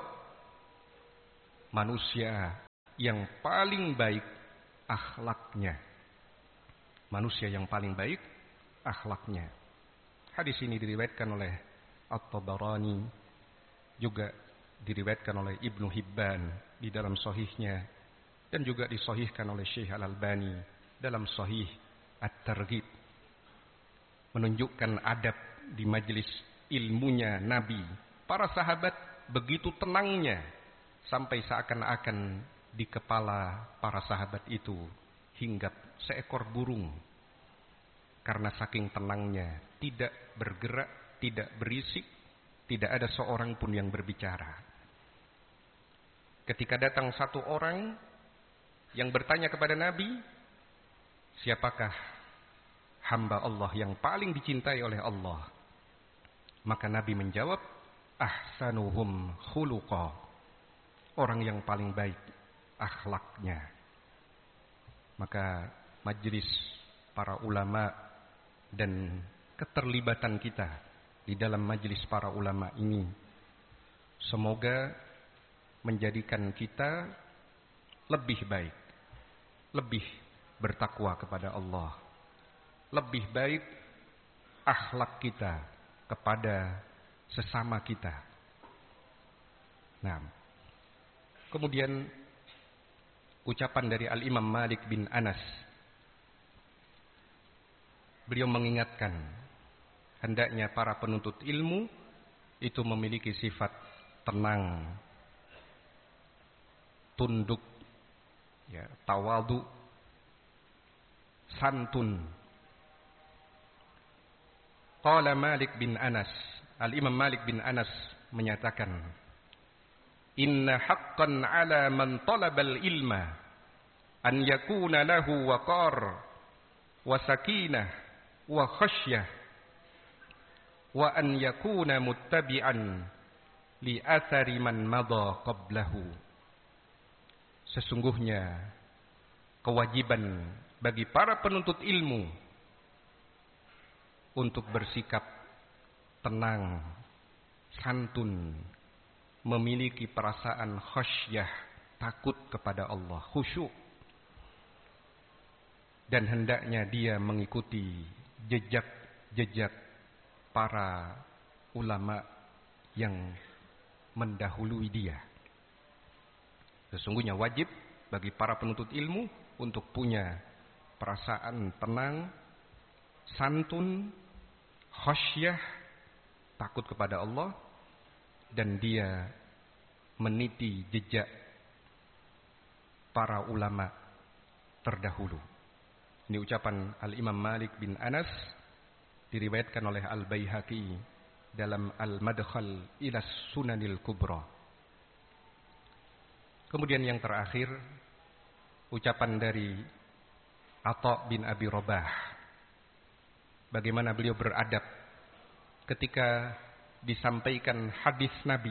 manusia yang paling baik akhlaknya. Manusia yang paling baik akhlaknya. Hadis ini diriwayatkan oleh At-Tabarani, juga diriwayatkan oleh Ibnu Hibban di dalam sahihnya, dan juga disahihkan oleh Syekh Al-Albani dalam Sahih At-Targhib. Menunjukkan adab di majelis ilmunya Nabi. Para sahabat begitu tenangnya sampai seakan-akan di kepala para sahabat itu hinggap seekor burung. Karena saking tenangnya, tidak bergerak, tidak berisik, tidak ada seorang pun yang berbicara. Ketika datang satu orang yang bertanya kepada Nabi, siapakah hamba Allah yang paling dicintai oleh Allah? Maka Nabi menjawab, ahsanuhum khuluqa. Orang yang paling baik akhlaknya. Maka majelis para ulama dan keterlibatan kita di dalam majelis para ulama ini semoga menjadikan kita lebih baik, lebih bertakwa kepada Allah, lebih baik akhlak kita kepada sesama kita. Nah, kemudian ucapan dari Al-Imam Malik bin Anas. Beliau mengingatkan hendaknya para penuntut ilmu itu memiliki sifat tenang, tunduk, tawadhu, santun. Qala Malik bin Anas, Al-Imam Malik bin Anas menyatakan, inna haqqan ala man talabal ilma an yakuna lahu waqar wa sakinah wa khasyah wa an yakuna muttabi'an li athari man madha qablahu. Sesungguhnya kewajiban bagi para penuntut ilmu untuk bersikap tenang, santun, memiliki perasaan khasyah, takut kepada Allah, khusyuk. Dan hendaknya dia mengikuti jejak-jejak para ulama yang mendahului dia. Sesungguhnya wajib bagi para penuntut ilmu untuk punya perasaan tenang, santun, khasyah, takut kepada Allah, dan dia meniti jejak para ulama terdahulu. Ini ucapan Al-Imam Malik bin Anas, diriwayatkan oleh Al-Baihaqi dalam Al-Madkhal ila Sunanil Kubra. Kemudian yang terakhir, ucapan dari Atha bin Abi Rabah. Bagaimana beliau beradab ketika disampaikan hadis Nabi.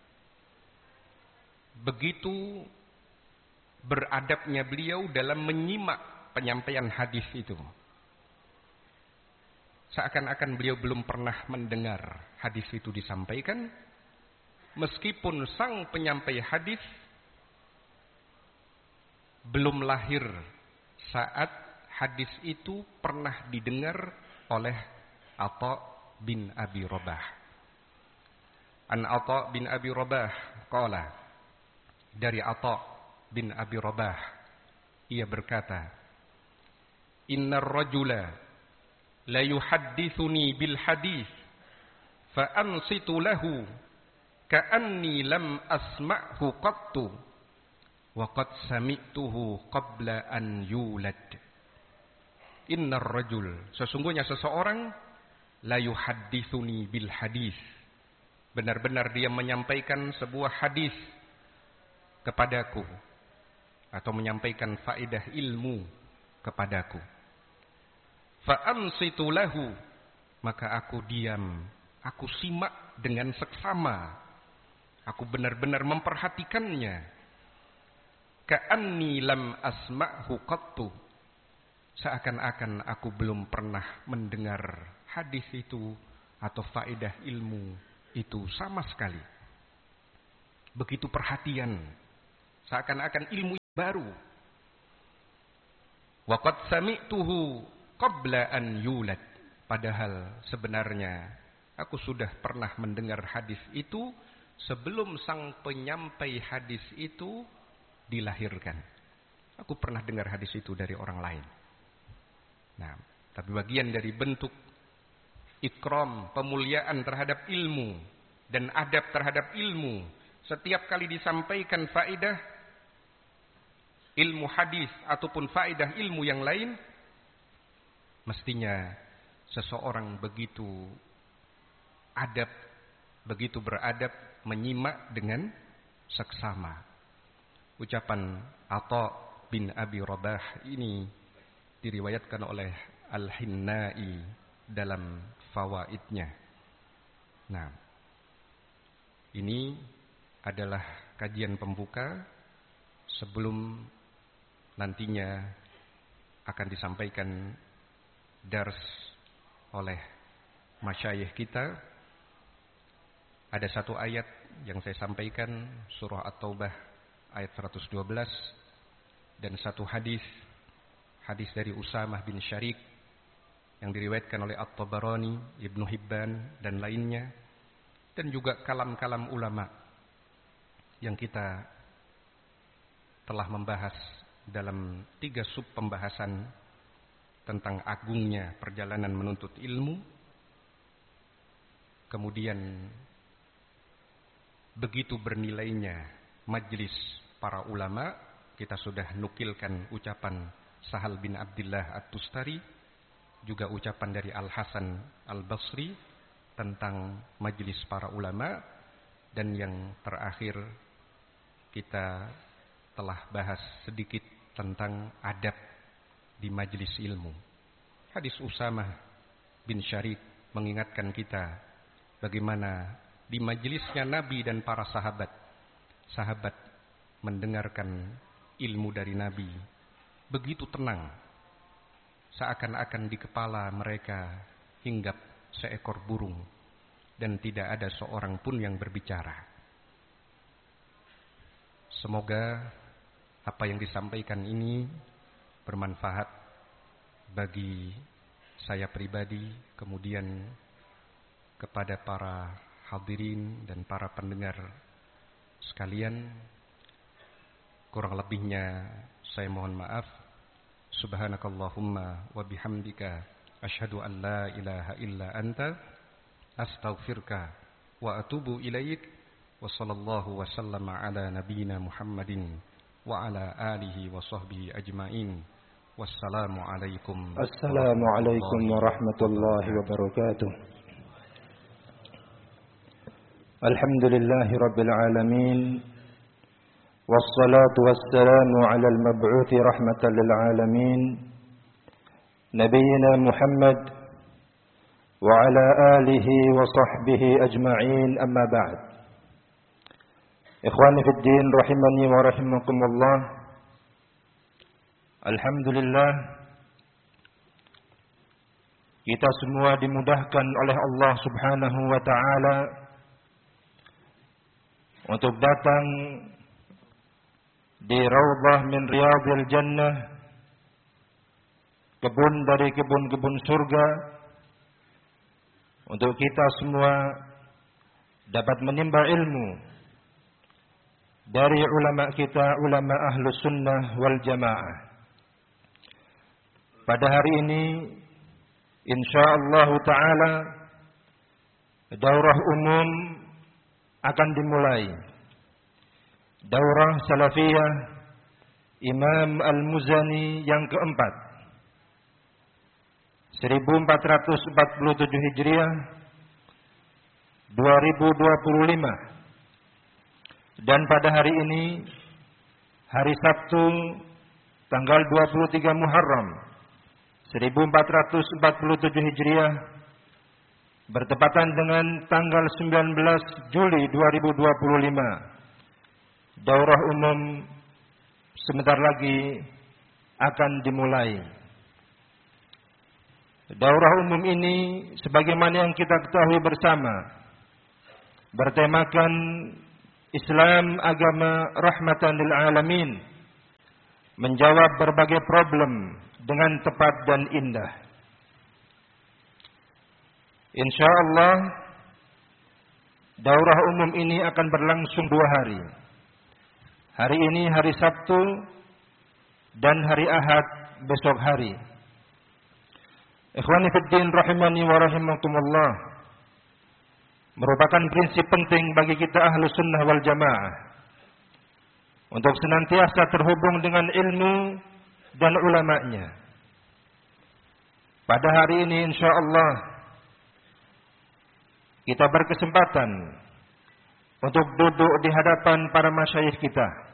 Begitu beradabnya beliau dalam menyimak penyampaian hadis itu. Seakan-akan beliau belum pernah mendengar hadis itu disampaikan, meskipun sang penyampai hadis belum lahir saat hadis itu pernah didengar oleh Atha bin Abi Rabah. An Atha bin Abi Rabah qala, dari Atha bin Abi Rabah ia berkata, innar rajula la yuhaddithuni bil hadith fa ansitu lahu ka'anni lam asma'hu qattu wa qad sami'tuhu qabla an yulad. Innar rajul, sesungguhnya seseorang, la yuhaddithuni bil hadith, benar-benar dia menyampaikan sebuah hadis kepadaku atau menyampaikan faedah ilmu kepadaku. Fa ansitu lahu, maka aku diam, aku simak dengan seksama, aku benar-benar memperhatikannya. Ka'anni lam asma'hu qattu, seakan-akan aku belum pernah mendengar hadis itu atau faedah ilmu itu sama sekali. Begitu perhatian, seakan-akan ilmu baru. Wa qad sami'tuhu qabla an yulad. Padahal sebenarnya aku sudah pernah mendengar hadis itu sebelum sang penyampai hadis itu dilahirkan. Aku pernah dengar hadis itu dari orang lain. Nah, tapi bagian dari bentuk ikram, pemuliaan terhadap ilmu dan adab terhadap ilmu, setiap kali disampaikan faedah ilmu hadis ataupun faedah ilmu yang lain, mestinya seseorang begitu adab, begitu beradab, menyimak dengan seksama. Ucapan Atha bin Abi Rabah ini diriwayatkan oleh Al-Hinnai dalam fawaidnya. Nah, ini adalah kajian pembuka sebelum nantinya akan disampaikan dars oleh masyayikh kita. Ada satu ayat yang saya sampaikan, surah At-Taubah ayat 112, dan satu hadis dari Usamah bin Syarik yang diriwayatkan oleh At-Tabarani, Ibnu Hibban dan lainnya, dan juga kalam-kalam ulama yang kita telah membahas dalam 3 sub pembahasan tentang agungnya perjalanan menuntut ilmu. Kemudian begitu bernilainya majlis para ulama, kita sudah nukilkan ucapan Sahal bin Abdullah At-Tustari, juga ucapan dari Al-Hasan Al-Basri tentang majlis para ulama, dan yang terakhir kita telah bahas sedikit tentang adab di majlis ilmu. Hadis Usamah bin Syarik mengingatkan kita bagaimana di majlisnya Nabi dan para sahabat mendengarkan ilmu dari Nabi begitu tenang, seakan-akan di kepala mereka hinggap seekor burung dan tidak ada seorang pun yang berbicara. Semoga apa yang disampaikan ini bermanfaat bagi saya pribadi, kemudian kepada para hadirin dan para pendengar sekalian. Kurang lebihnya saya mohon maaf. Subhanakallahumma wa bihamdika asyhadu an la ilaha illa anta astaghfiruka wa atubu ilaik. Wa sallallahu wa sallama ala nabiyyina Muhammadin wa ala alihi wa sahbihi ajmain. Wassalamu alaikum. Assalamu alaikum warahmatullahi wabarakatuh. Alhamdulillahi rabbil alamin. والصلاة والسلام على المبعوث رحمة للعالمين نبينا محمد وعلى آله وصحبه أجمعين أما بعد. إخواني في الدين رحمني ورحمكم الله. Alhamdulillah, kita semua dimudahkan oleh Allah Subhanahu wa taala untuk datang di Raudhah min Riyadhil Jannah, kebun dari kebun-kebun surga, untuk kita semua dapat menimba ilmu dari ulama kita, ulama Ahlus Sunnah wal Jamaah. Pada hari ini insyaallah taala daurah umum akan dimulai. Daurah Salafiyah Imam Al-Muzani yang keempat, 1447 Hijriah 2025. Dan pada hari ini, hari Sabtu tanggal 23 Muharram 1447 Hijriah, bertepatan dengan tanggal 19 Juli 2025. Daurah umum sebentar lagi akan dimulai. Daurah umum ini sebagaimana yang kita ketahui bersama bertemakan Islam agama rahmatan lil alamin, menjawab berbagai problem dengan tepat dan indah. Insyaallah daurah umum ini akan berlangsung 2 hari. Hari ini hari Sabtu dan hari Ahad besok hari. Ikhwani fid din rahimani wa rahimakumullah, merupakan prinsip penting bagi kita ahlu sunnah wal jamaah untuk senantiasa terhubung dengan ilmu dan ulama'nya. Pada hari ini insyaallah kita berkesempatan untuk duduk di hadapan para masyayikh kita,